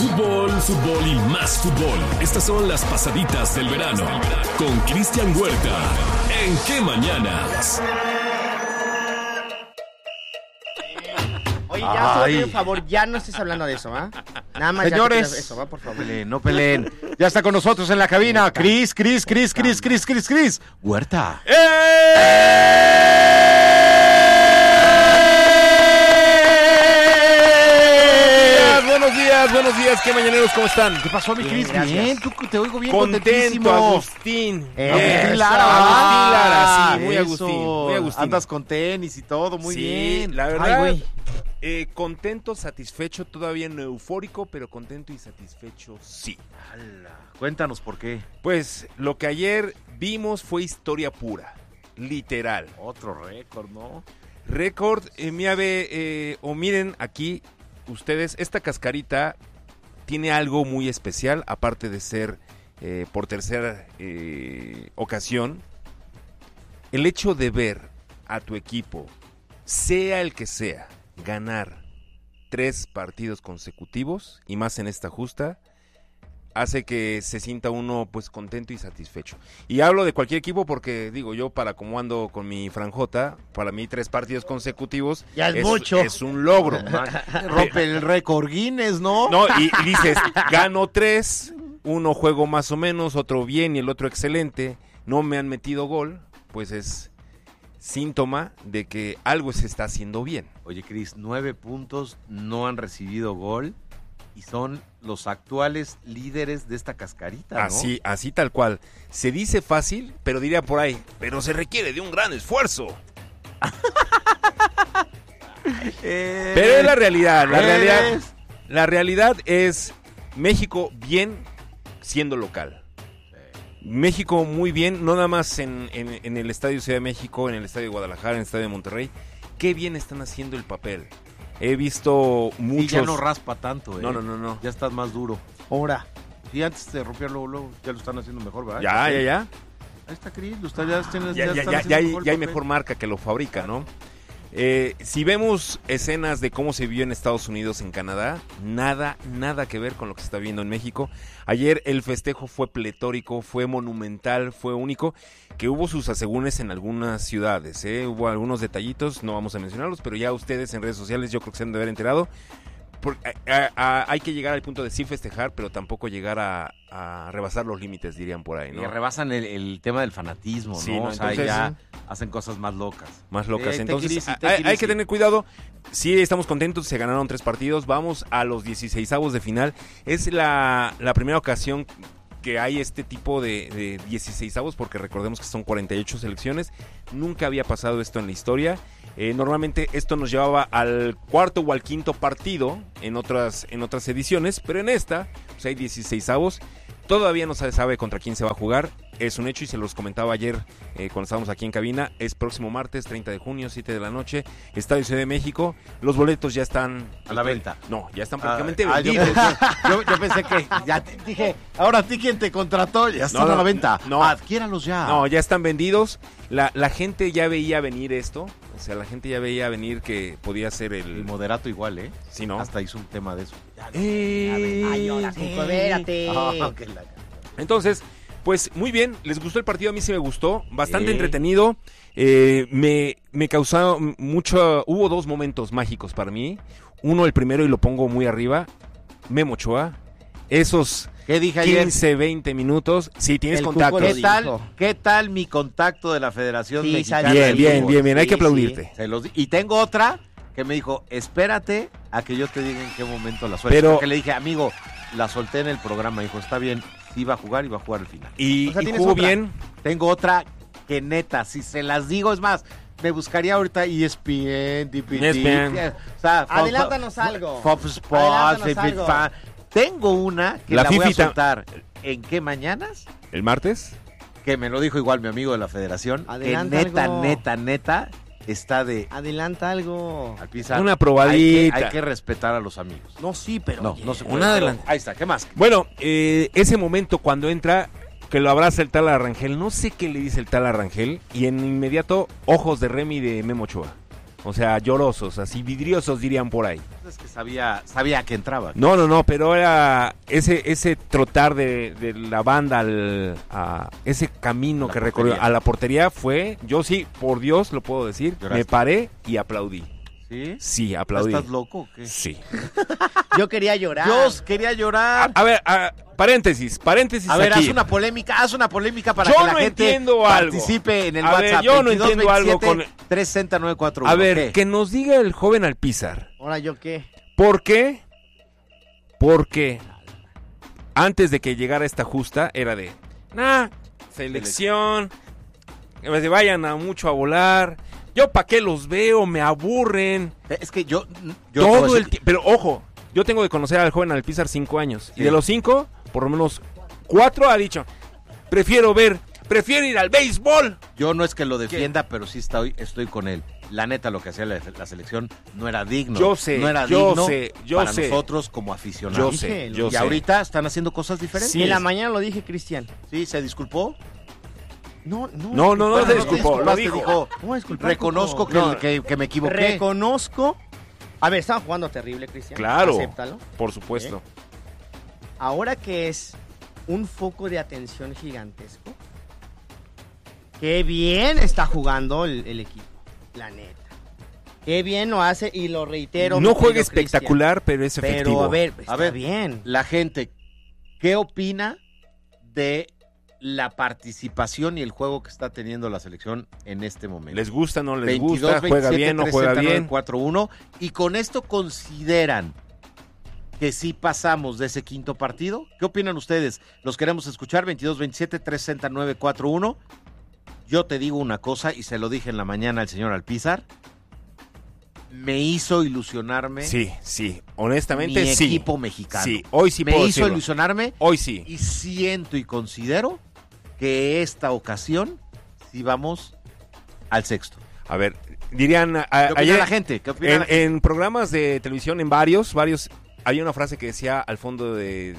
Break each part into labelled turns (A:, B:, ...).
A: Fútbol, fútbol y más fútbol. Estas son las pasaditas del verano con Cristian Huerta. ¿En qué mañanas?
B: Oye, ya, por favor, ya no estés hablando de eso, ¿ah? Nada más,
C: señores,
B: ya eso, ¿va? Por favor.
C: No peleen. Ya está con nosotros en la cabina Cris Huerta. Buenos días, ¿qué mañaneros? ¿Cómo están? ¿Qué pasó, mi Cris? Bien, tú te oigo bien contentísimo.
D: Agustín.
C: Agustín
D: Lara, sí, muy
C: eso.
D: Agustín.
C: Andas con tenis y todo, muy bien.
D: La verdad,
B: Ay,
D: contento, satisfecho, todavía no eufórico, pero contento y satisfecho, sí.
C: Cuéntanos por qué.
D: Pues lo que ayer vimos fue historia pura, literal.
C: Otro récord, ¿no?
D: Récord, miren aquí ustedes, esta cascarita tiene algo muy especial, aparte de ser por tercera ocasión. El hecho de ver a tu equipo, sea el que sea, ganar 3 partidos consecutivos, y más en esta justa, hace que se sienta uno pues contento y satisfecho. Y hablo de cualquier equipo porque digo yo, para como ando con mi franjota, para mí 3 partidos consecutivos
B: ya es mucho.
D: Es un logro.
C: Rompe el récord Guinness, ¿no?
D: No, y dices, gano 3, uno juego más o menos, otro bien y el otro excelente, no me han metido gol, pues es síntoma de que algo se está haciendo bien.
C: Oye, Cris, 9 puntos, no han recibido gol y son los actuales líderes de esta cascarita, ¿no?
D: Así tal cual. Se dice fácil, pero diría por ahí, pero se requiere de un gran esfuerzo. Pero es la realidad, la realidad es México bien siendo local. México muy bien, no nada más en el Estadio Ciudad de México, en el Estadio de Guadalajara, en el Estadio de Monterrey. Qué bien están haciendo el papel. He visto muchos...
C: Y ya no raspa tanto, ¿eh?
D: No.
C: Ya estás más duro.
B: Ahora.
C: Y antes de romper luego, ya lo están haciendo mejor, ¿verdad?
D: Ya.
C: Ahí está, Cris,
D: Ya hay mejor marca que lo fabrica, ¿no? Si vemos escenas de cómo se vivió en Estados Unidos, en Canadá, nada que ver con lo que se está viendo en México. Ayer el festejo fue pletórico, fue monumental, fue único, que hubo sus asegúnes en algunas ciudades, hubo algunos detallitos, no vamos a mencionarlos, pero ya ustedes en redes sociales yo creo que se han de haber enterado. Hay que llegar al punto de sí festejar, pero tampoco llegar a rebasar los límites, dirían por ahí, ¿no?
C: Y rebasan el tema del fanatismo, ¿no?
D: Sí, ¿no?
C: O sea,
D: Entonces,
C: ya hacen cosas más locas.
D: Entonces, hay que tener cuidado. Sí, estamos contentos, se ganaron 3 partidos, vamos a los 16avos de final. Es la primera ocasión que hay este tipo de 16avos, porque recordemos que son 48 selecciones. Nunca había pasado esto en la historia. Normalmente esto nos llevaba al 4º o al 5º partido en otras ediciones, pero en esta pues hay 16avos. Todavía no se sabe contra quién se va a jugar. Es un hecho y se los comentaba ayer cuando estábamos aquí en cabina. Es próximo martes, 30 de junio, 7 de la noche, Estadio Ciudad de México. Los boletos ya están...
C: a la venta.
D: No, ya están prácticamente vendidos.
C: Yo pensé que ya te dije, ahora a ti quien te contrató, ya están a la venta.
D: No,
C: adquiéralos ya.
D: No, ya están vendidos. La gente ya veía venir esto. O sea, la gente ya veía venir que podía ser el
C: Moderato igual, ¿eh?
D: Sí, ¿no?
C: Hasta hizo un tema de eso.
B: Ay, ahora, espérate.
D: Entonces, pues muy bien, les gustó el partido, a mí sí me gustó, bastante entretenido, me causó mucho, hubo 2 momentos mágicos para mí. Uno, el primero, y lo pongo muy arriba, Memo Ochoa, esos...
C: ¿Qué dije
D: 15,
C: ayer?
D: 20 minutos, sí, tienes
B: El
D: contacto.
C: ¿Qué tal mi contacto de la Federación Mexicana?
D: Bien, hay que aplaudirte.
C: Y tengo otra que me dijo, espérate a que yo te diga en qué momento la suelto.
D: Pero
C: porque le dije, amigo, la solté en el programa, dijo, está bien, iba a jugar al final.
D: Y jugó bien.
C: Tengo otra que neta, si se las digo, es más, me buscaría ahorita ESPN, DPT.
D: ESPN.
C: O sea,
B: Adelántanos algo.
C: Fox Sports, tengo una que la voy a soltar. ¿En qué mañanas?
D: ¿El martes?
C: Que me lo dijo igual mi amigo de la Federación.
B: Adelanta
C: que
B: algo.
C: neta está de...
B: Adelanta algo.
D: Una probadita.
C: Hay que respetar a los amigos.
B: No, sí, pero...
C: No se puede.
D: Una adelante.
C: Ahí está, ¿qué más?
D: Bueno, ese momento cuando entra, que lo abraza el tal Arrangel, no sé qué le dice el tal Arrangel, y en inmediato, ojos de Remy de Memo Ochoa. O sea, llorosos, así vidriosos dirían por ahí.
C: es que sabía a qué entraba.
D: No, pero era ese trotar de la banda a ese camino que recorrió a la portería fue, yo sí, por Dios lo puedo decir, ¿lloraste? Me paré y aplaudí.
C: ¿Sí?
D: Sí, aplaudí.
C: ¿Estás loco o qué?
D: Sí.
B: Yo quería llorar.
C: Dios, quería llorar.
D: A ver, paréntesis a ver,
C: aquí. haz una polémica para que la gente participe en el WhatsApp.
D: Ver, yo no entiendo algo con
C: 360-941.
D: A ver, ¿qué? Que nos diga el joven Alpizar.
B: ¿Ahora yo qué?
D: ¿Por qué? Porque antes de que llegara esta justa era de, selección, que vayan mucho a volar. Yo para qué los veo, me aburren.
C: Es que yo
D: todo el tiempo. Pero ojo, yo tengo de conocer al joven Alpizar 5 años. Sí. Y de los 5, por lo menos 4 ha dicho, prefiero ir al béisbol.
C: Yo no es que lo defienda, pero sí estoy con él. La neta, lo que hacía la selección no era digno.
D: Yo sé,
C: no era digno para nosotros como aficionados.
D: Yo sé.
C: Y ahorita están haciendo cosas diferentes.
B: Sí, en la mañana lo dije, Cristian.
C: Sí, ¿se disculpó?
D: No se disculpó, lo dijo.
C: Reconozco que me equivoqué.
B: Reconozco. A ver, estaban jugando terrible, Cristian.
D: Claro,
B: acéptalo.
D: Por supuesto.
B: ¿Eh? Ahora que es un foco de atención gigantesco, qué bien está jugando el equipo, la neta. Qué bien lo hace y lo reitero.
D: No juega espectacular, pero es efectivo.
B: Pero a ver, bien.
C: La gente, ¿qué opina de la participación y el juego que está teniendo la selección en este momento?
D: ¿Les gusta, no les gusta? ¿Juega bien, no juega bien?
C: 4-1. Y con esto consideran que sí pasamos de ese quinto partido. ¿Qué opinan ustedes? Los queremos escuchar, 22-27-369-41. Yo te digo una cosa, y se lo dije en la mañana al señor Alpizar. Me hizo ilusionarme.
D: Sí, honestamente sí.
C: Mi equipo mexicano.
D: Sí, hoy sí
C: me
D: puedo
C: hizo
D: decirlo.
C: Ilusionarme.
D: Hoy sí.
C: Y siento y considero que esta ocasión sí vamos al sexto.
D: A ver, dirían
C: ¿Qué opina la gente? ¿Qué opina la gente?
D: En programas de televisión, en varios, había una frase que decía al fondo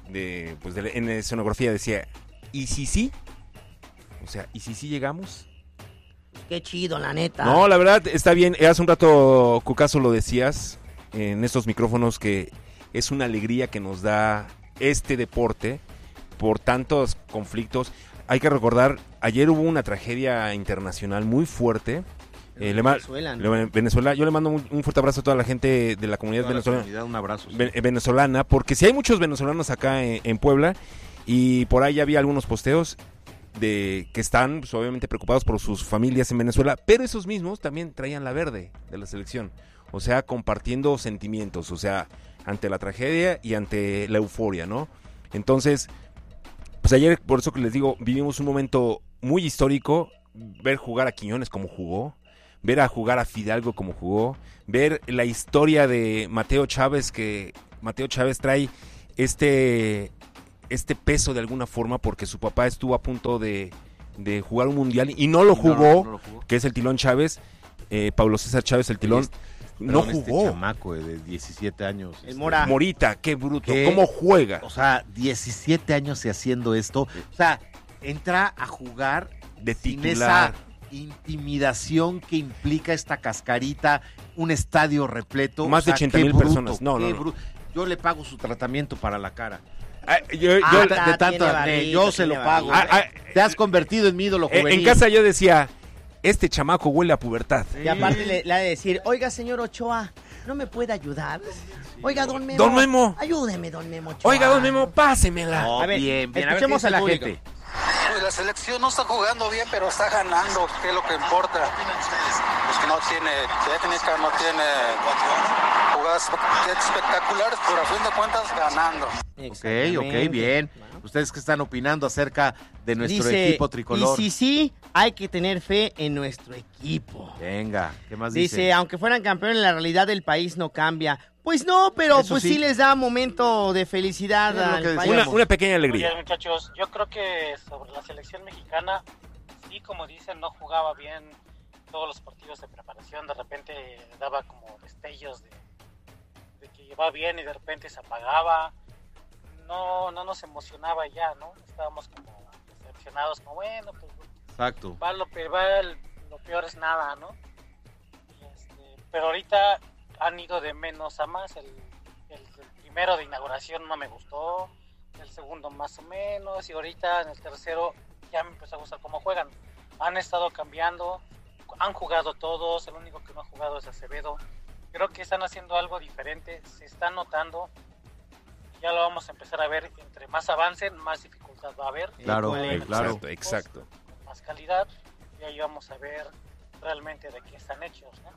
D: en la escenografía, decía, ¿y si sí? O sea, ¿y si sí llegamos?
B: Qué chido, la neta.
D: No, la verdad está bien. Hace un rato, Cucaso, lo decías en estos micrófonos, que es una alegría que nos da este deporte por tantos conflictos. Hay que recordar, ayer hubo una tragedia internacional muy fuerte. Venezuela. Yo le mando un fuerte abrazo a toda la gente de la comunidad venezolana.
C: Un abrazo. Sí.
D: Venezolana, porque si hay muchos venezolanos acá en Puebla, y por ahí ya había algunos posteos que están pues, obviamente preocupados por sus familias en Venezuela, pero esos mismos también traían la verde de la selección, o sea, compartiendo sentimientos, o sea, ante la tragedia y ante la euforia, ¿no? Entonces, pues ayer, por eso que les digo, vivimos un momento muy histórico, ver jugar a Quiñones como jugó, ver a jugar a Fidalgo como jugó, ver la historia de Mateo Chávez, que Mateo Chávez trae este peso de alguna forma porque su papá estuvo a punto de jugar un mundial y no lo jugó, que es el Tilón Chávez, Pablo César Chávez, el Tilón, no jugó.
C: Este chamaco de 17 años.
B: El
D: Morita, qué bruto, cómo juega.
C: O sea, 17 años y haciendo esto, o sea, entra a jugar
D: de titular.
C: Sin esa intimidación que implica esta cascarita, un estadio repleto.
D: Más de 80,000 personas. No.
C: Yo le pago su tratamiento para la cara.
D: Yo
C: se lo pago. Te has convertido en mi ídolo juvenil.
D: En casa yo decía, este chamaco huele a pubertad.
B: Sí. Y aparte le ha de decir, oiga, señor Ochoa, ¿no me puede ayudar? Oiga, don Memo.
D: Don Memo.
B: Ayúdeme, don Memo Ochoa.
D: Oiga, don Memo, pásemela.
C: No, a ver, bien.
B: Escuchemos a la gente.
E: Pues la selección no está jugando bien, pero está ganando, que es lo que importa. Pues que no tiene técnica, no tiene jugadas espectaculares, pero a fin de cuentas ganando.
C: Ok, bien. Ustedes que están opinando acerca de nuestro equipo tricolor.
B: Y sí, hay que tener fe en nuestro equipo.
C: Venga, ¿qué más dice?
B: Dice, aunque fueran campeones, la realidad del país no cambia. Pues no, pero eso pues sí les da momento de felicidad al país.
D: Una pequeña alegría.
F: Oye, muchachos, yo creo que sobre la selección mexicana, sí, como dicen, no jugaba bien todos los partidos de preparación. De repente daba como destellos de que iba bien y de repente se apagaba. No nos emocionaba ya, ¿no? Estábamos como decepcionados, como bueno, pues
C: exacto.
F: Lo peor es nada, ¿no? Pero ahorita han ido de menos a más. El primero de inauguración no me gustó, el segundo más o menos, y ahorita en el tercero ya me empezó a gustar cómo juegan. Han estado cambiando, han jugado todos, el único que no ha jugado es Acevedo. Creo que están haciendo algo diferente, se está notando. Ya lo vamos a empezar a ver, entre más avancen, más dificultad va a haber.
C: Claro, claro.
D: Exacto.
F: Con más calidad, y ahí vamos a ver realmente de qué están hechos, ¿no?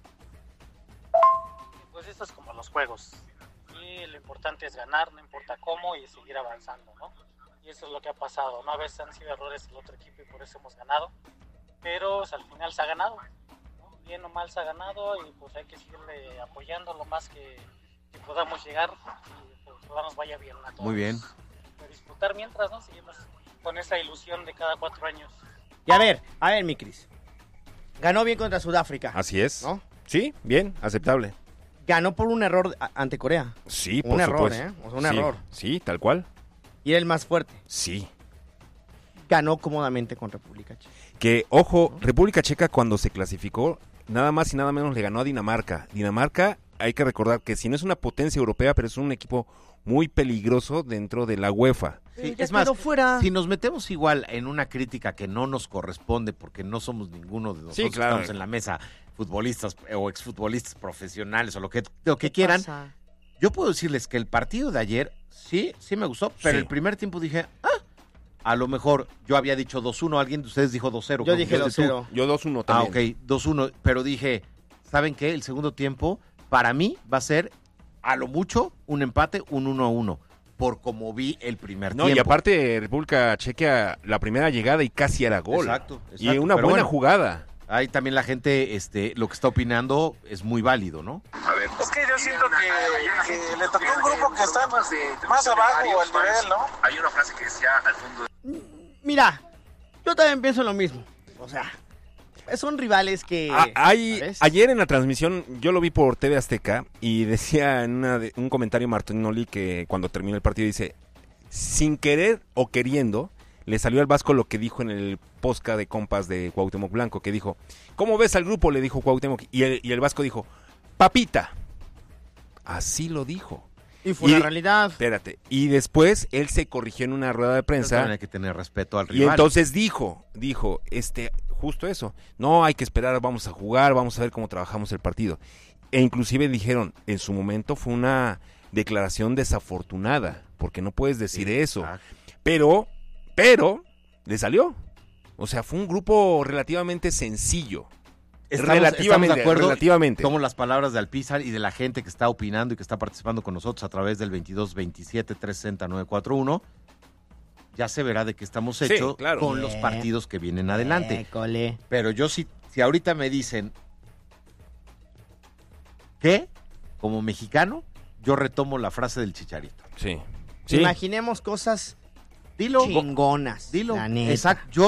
F: Pues esto es como los juegos. Y lo importante es ganar, no importa cómo, y seguir avanzando, ¿no? Y eso es lo que ha pasado, ¿no? A veces han sido errores del otro equipo y por eso hemos ganado. Pero al final se ha ganado, ¿no? Bien o mal se ha ganado, y pues hay que seguirle apoyando lo más que podamos llegar, y pues ojalá nos vaya bien a todos.
C: Muy bien.
F: Disfrutar mientras, ¿no? Seguimos con esa ilusión de cada 4 años.
B: Y a ver, mi Cris. Ganó bien contra Sudáfrica.
D: Así es.
B: ¿No?
D: Sí, bien, aceptable.
B: Ganó por un error ante Corea.
D: Sí, por
B: un error,
D: supuesto.
B: O sea, un error.
D: Sí, tal cual.
B: Y era el más fuerte.
D: Sí.
B: Ganó cómodamente con República Checa.
D: Que, ojo, República Checa cuando se clasificó, nada más y nada menos le ganó a Dinamarca. Dinamarca, hay que recordar que si no es una potencia europea, pero es un equipo muy peligroso dentro de la UEFA.
C: Sí,
B: Ya
C: es más,
B: quedó fuera.
C: si nos metemos igual en una crítica que no nos corresponde porque no somos ninguno de nosotros
D: Sí, claro.
C: que estamos en la mesa, futbolistas o exfutbolistas profesionales o lo que quieran,
B: pasa?
C: yo puedo decirles que el partido de ayer sí me gustó, pero
D: Sí.
C: el primer tiempo dije, a lo mejor yo había dicho 2-1, alguien de ustedes dijo 2-0.
B: Yo dije
C: dijiste tú.
B: 2-0.
D: Yo 2-1 también.
C: Ok, 2-1, pero dije, ¿saben qué? El segundo tiempo para mí va a ser a lo mucho un empate, un 1-1, por como vi el primer
D: No,
C: tiempo.
D: y aparte República Checa, la primera llegada y casi era gol.
C: Exacto.
D: Y una
C: Pero
D: buena
C: bueno,
D: jugada.
C: ahí también la gente, lo que está opinando es muy válido, ¿no?
E: Es que yo siento que le tocó un grupo que está más abajo al nivel, ¿no?
G: Hay una frase que decía al fondo.
B: Mira, yo también pienso lo mismo. O sea, son rivales que... ¿sabes?
D: Ayer en la transmisión, yo lo vi por TV Azteca y decía en un comentario Martinoli que cuando terminó el partido dice, sin querer o queriendo, le salió al Vasco lo que dijo en el podcast de compas de Cuauhtémoc Blanco, que dijo, ¿cómo ves al grupo? Le dijo Cuauhtémoc, y el Vasco dijo, papita. Así lo dijo.
B: Y fue una realidad.
D: Espérate, y después él se corrigió en una rueda de prensa.
C: Hay que tener respeto al
D: Y
C: rival.
D: entonces dijo, justo eso, no hay que esperar, vamos a jugar, vamos a ver cómo trabajamos el partido. E inclusive dijeron, en su momento fue una declaración desafortunada, porque no puedes decir eso. Pero, le salió. O sea, fue un grupo relativamente sencillo.
C: Estamos de acuerdo.
D: Relativamente.
C: Tomo las palabras de Alpizar y de la gente que está opinando y que está participando con nosotros a través del 22-27-360-941. Ya se verá de qué estamos hechos con los partidos que vienen adelante. Pero yo si ahorita me dicen ¿qué? Como mexicano, yo retomo la frase del Chicharito.
D: Sí.
B: Imaginemos cosas chingonas.
C: Dilo.
B: La neta.
C: Exacto. Yo